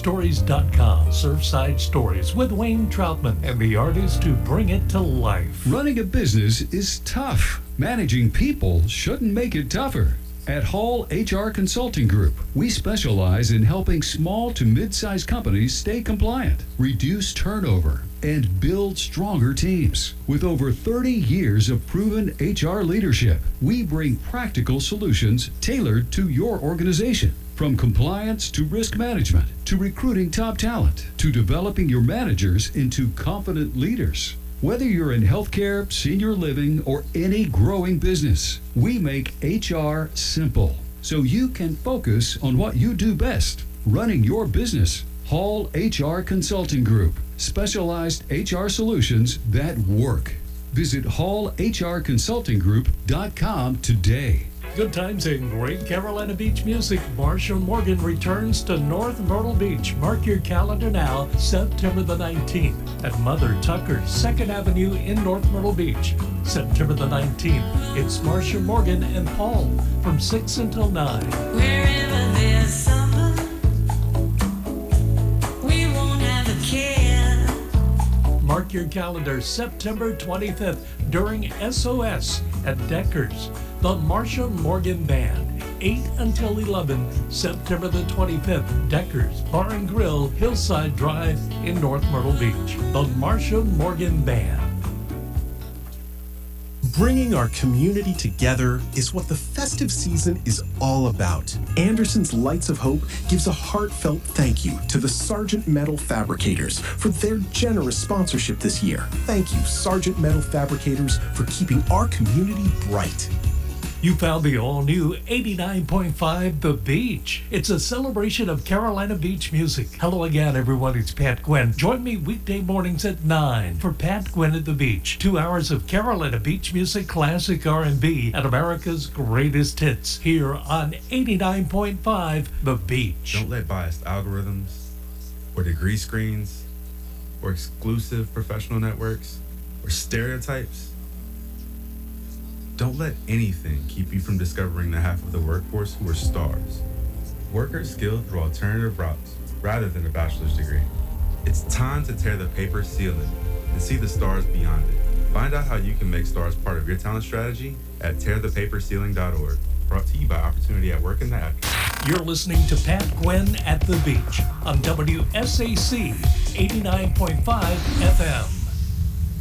SurfsideStories.com. Surfside Stories with Wayne Troutman and the artist who bring it to life. Running a business is tough. Managing people shouldn't make it tougher. At Hall HR Consulting Group, we specialize in helping small to mid-sized companies stay compliant, reduce turnover, and build stronger teams. With over 30 years of proven HR leadership, we bring practical solutions tailored to your organization. From compliance to risk management, to recruiting top talent, to developing your managers into confident leaders. Whether you're in healthcare, senior living, or any growing business, we make HR simple so you can focus on what you do best, running your business. Hall HR Consulting Group, specialized HR solutions that work. Visit hallhrconsultinggroup.com today. Good times in Great Carolina Beach music. Marsha Morgan returns to North Myrtle Beach. Mark your calendar now, September the 19th at Mother Tucker's 2nd Avenue in North Myrtle Beach. September the 19th, it's Marsha Morgan and Paul from 6 until 9. Wherever there's summer, we won't have a care. Mark your calendar, September 25th during SOS at Deckers. The Marsha Morgan Band, 8 until 11, September the 25th, Deckers Bar and Grill, Hillside Drive in North Myrtle Beach. The Marsha Morgan Band. Bringing our community together is what the festive season is all about. Anderson's Lights of Hope gives a heartfelt thank you to the Sargent Metal Fabricators for their generous sponsorship this year. Thank you, Sargent Metal Fabricators, for keeping our community bright. You found the all-new 89.5 The Beach. It's a celebration of Carolina Beach music. Hello again, everyone. It's Pat Gwynn. Join me weekday mornings at 9 for Pat Gwynn at the Beach. 2 hours of Carolina Beach music, classic R&B, and America's greatest hits here on 89.5 The Beach. Don't let biased algorithms or degree screens or exclusive professional networks or stereotypes. Don't let anything keep you from discovering the half of the workforce who are stars. Workers skilled through alternative routes rather than a bachelor's degree. It's time to tear the paper ceiling and see the stars beyond it. Find out how you can make stars part of your talent strategy at tearthepaperceiling.org. Brought to you by Opportunity at Work in the Act. You're listening to Pat Gwynn at the Beach on WSAC 89.5 FM.